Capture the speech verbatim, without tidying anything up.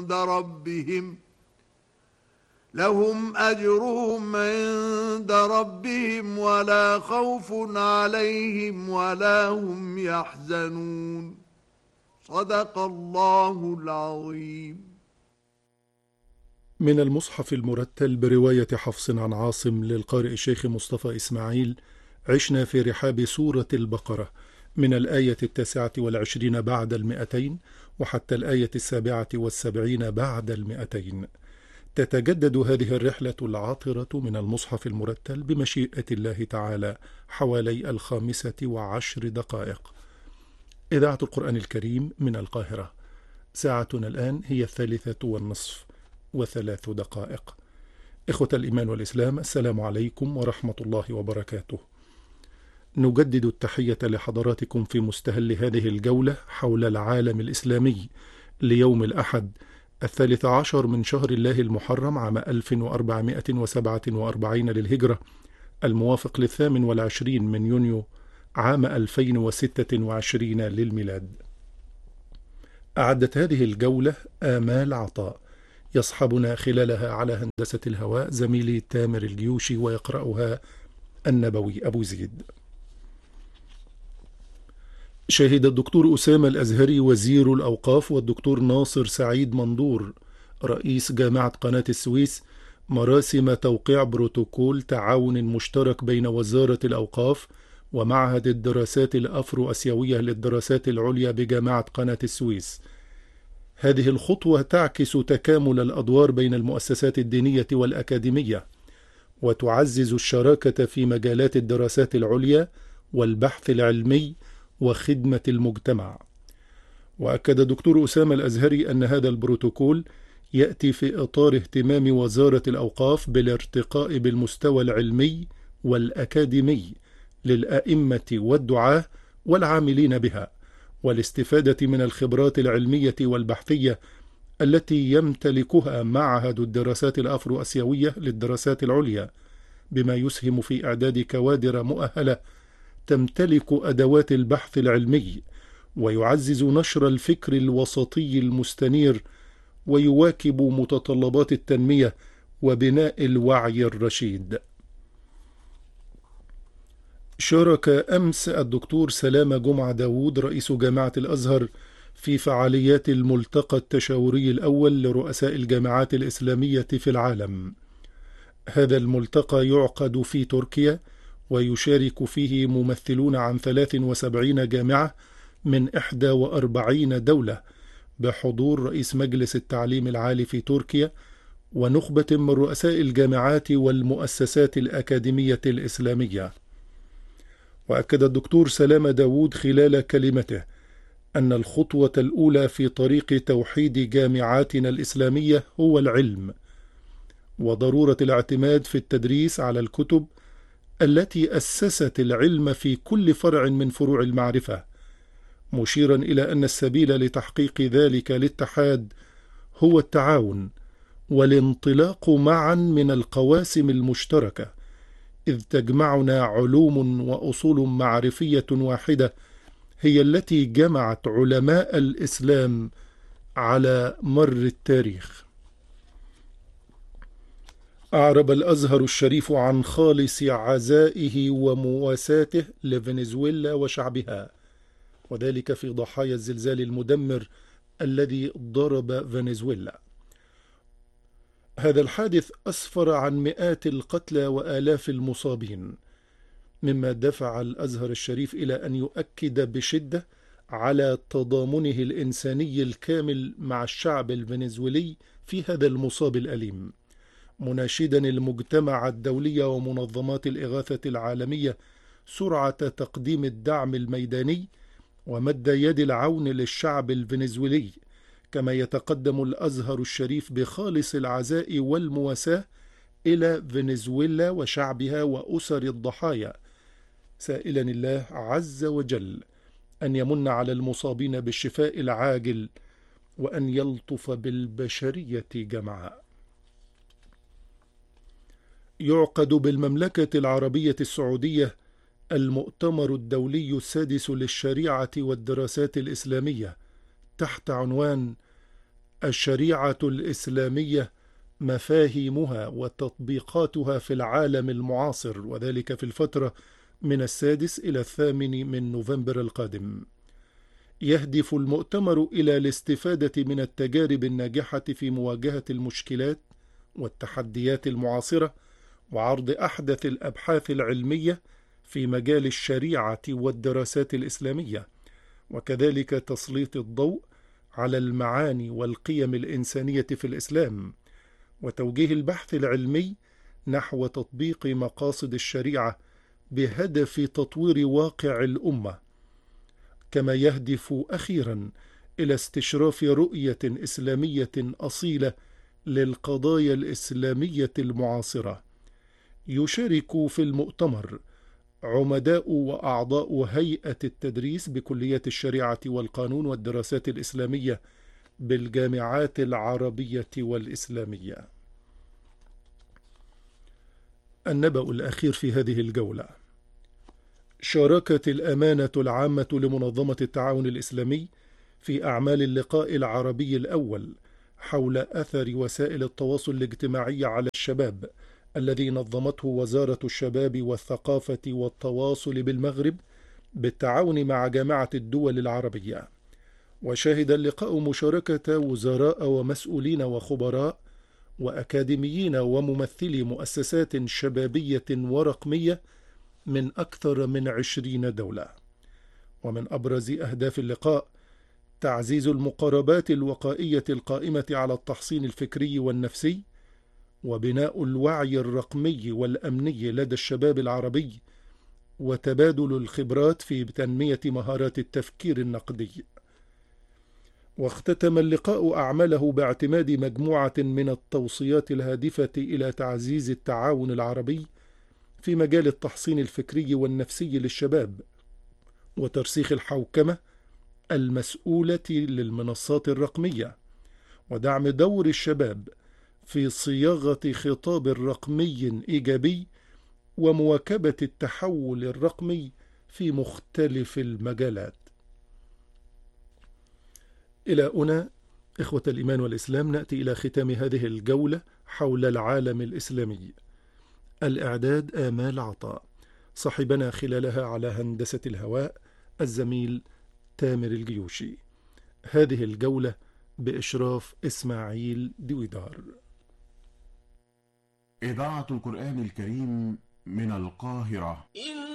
عند ربهم لهم أجرهم عند ربهم ولا خوف عليهم ولا هم يحزنون. صدق الله العظيم. من المصحف المرتل برواية حفص عن عاصم للقارئ الشيخ مصطفى إسماعيل. عشنا في رحاب سورة البقرة من الآية التاسعة والعشرين بعد المئتين وحتى الآية السابعة والسبعين بعد المئتين. تتجدد هذه الرحلة العاطرة من المصحف المرتل بمشيئة الله تعالى حوالي الخامسة وعشر دقائق. إذاعة القرآن الكريم من القاهرة. ساعتنا الآن هي الثالثة والنصف وثلاث دقائق. إخوة الإيمان والإسلام، السلام عليكم ورحمة الله وبركاته. نجدد التحية لحضراتكم في مستهل هذه الجولة حول العالم الإسلامي ليوم الأحد الثالث عشر من شهر الله المحرم عام ألف وأربعمائة وسبعة وأربعين للهجرة، الموافق للثامن والعشرين من يونيو عام ألفين وستة وعشرين للميلاد. أعدت هذه الجولة آمال عطاء، يصحبنا خلالها على هندسة الهواء زميلي تامر الجيوشي، ويقرأها النبوي أبو زيد. شهد الدكتور أسامة الأزهري وزير الأوقاف والدكتور ناصر سعيد مندور رئيس جامعة قناة السويس مراسم توقيع بروتوكول تعاون مشترك بين وزارة الأوقاف ومعهد الدراسات الأفرو أسيوية للدراسات العليا بجامعة قناة السويس. هذه الخطوة تعكس تكامل الأدوار بين المؤسسات الدينية والأكاديمية، وتعزز الشراكة في مجالات الدراسات العليا والبحث العلمي وخدمة المجتمع. وأكد دكتور أسامة الأزهري أن هذا البروتوكول يأتي في إطار اهتمام وزارة الأوقاف بالارتقاء بالمستوى العلمي والأكاديمي للأئمة والدعاة والعاملين بها، والاستفادة من الخبرات العلمية والبحثية التي يمتلكها معهد الدراسات الأفرو أسيوية للدراسات العليا، بما يسهم في إعداد كوادر مؤهلة تمتلك أدوات البحث العلمي، ويعزز نشر الفكر الوسطي المستنير، ويواكب متطلبات التنمية وبناء الوعي الرشيد. شارك أمس الدكتور سلامة جمعة داود رئيس جامعة الأزهر في فعاليات الملتقى التشاوري الأول لرؤساء الجامعات الإسلامية في العالم. هذا الملتقى يعقد في تركيا، ويشارك فيه ممثلون عن ثلاث وسبعين جامعة من إحدى وأربعين دولة، بحضور رئيس مجلس التعليم العالي في تركيا ونخبة من رؤساء الجامعات والمؤسسات الأكاديمية الإسلامية. وأكد الدكتور سلامة داود خلال كلمته أن الخطوة الأولى في طريق توحيد جامعاتنا الإسلامية هو العلم، وضرورة الاعتماد في التدريس على الكتب التي أسست العلم في كل فرع من فروع المعرفة، مشيرا إلى أن السبيل لتحقيق ذلك الاتحاد هو التعاون والانطلاق معا من القواسم المشتركة، إذ تجمعنا علوم وأصول معرفية واحدة هي التي جمعت علماء الإسلام على مر التاريخ. أعرب الأزهر الشريف عن خالص عزائه ومواساته لفنزويلا وشعبها، وذلك في ضحايا الزلزال المدمر الذي ضرب فنزويلا. هذا الحادث أسفر عن مئات القتلى وآلاف المصابين، مما دفع الأزهر الشريف إلى أن يؤكد بشدة على تضامنه الإنساني الكامل مع الشعب الفنزويلي في هذا المصاب الأليم، مناشدا المجتمع الدولي ومنظمات الإغاثة العالمية سرعة تقديم الدعم الميداني ومد يد العون للشعب الفنزويلي، كما يتقدم الأزهر الشريف بخالص العزاء والمواساة إلى فنزويلا وشعبها وأسر الضحايا، سائلا الله عز وجل أن يمن على المصابين بالشفاء العاجل وأن يلطف بالبشرية جمعاء. يعقد بالمملكة العربية السعودية المؤتمر الدولي السادس للشريعة والدراسات الإسلامية تحت عنوان الشريعة الإسلامية مفاهيمها وتطبيقاتها في العالم المعاصر، وذلك في الفترة من السادس إلى الثامن من نوفمبر القادم. يهدف المؤتمر إلى الاستفادة من التجارب الناجحة في مواجهة المشكلات والتحديات المعاصرة، وعرض أحدث الأبحاث العلمية في مجال الشريعة والدراسات الإسلامية، وكذلك تسليط الضوء على المعاني والقيم الإنسانية في الإسلام، وتوجيه البحث العلمي نحو تطبيق مقاصد الشريعة بهدف تطوير واقع الأمة، كما يهدف أخيرا إلى استشراف رؤية إسلامية أصيلة للقضايا الإسلامية المعاصرة. يشارك في المؤتمر عمداء وأعضاء هيئة التدريس بكلية الشريعة والقانون والدراسات الإسلامية بالجامعات العربية والإسلامية. النبأ الأخير في هذه الجولة: شاركت الأمانة العامة لمنظمة التعاون الإسلامي في أعمال اللقاء العربي الأول حول أثر وسائل التواصل الاجتماعي على الشباب، الذي نظمته وزارة الشباب والثقافة والتواصل بالمغرب بالتعاون مع جامعة الدول العربية. وشهد اللقاء مشاركة وزراء ومسؤولين وخبراء وأكاديميين وممثلي مؤسسات شبابية ورقمية من أكثر من عشرين دولة. ومن أبرز أهداف اللقاء تعزيز المقاربات الوقائية القائمة على التحصين الفكري والنفسي، وبناء الوعي الرقمي والأمني لدى الشباب العربي، وتبادل الخبرات في تنمية مهارات التفكير النقدي. واختتم اللقاء أعماله باعتماد مجموعة من التوصيات الهادفة إلى تعزيز التعاون العربي في مجال التحصين الفكري والنفسي للشباب، وترسيخ الحوكمة المسؤولة للمنصات الرقمية، ودعم دور الشباب في صياغة خطاب رقمي إيجابي، ومواكبة التحول الرقمي في مختلف المجالات. إلى هنا إخوة الإيمان والإسلام نأتي إلى ختام هذه الجولة حول العالم الإسلامي. الإعداد آمال عطاء، صاحبنا خلالها على هندسة الهواء الزميل تامر الجيوشي. هذه الجولة بإشراف إسماعيل دويدار. إذاعة القرآن الكريم من القاهرة.